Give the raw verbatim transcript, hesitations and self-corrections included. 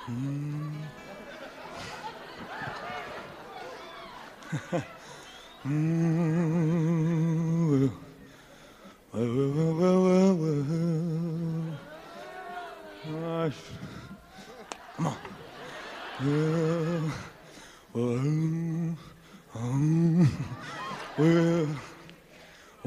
Mm. Well, well, well, well, well, well. Uh, Come on. Well, well, um,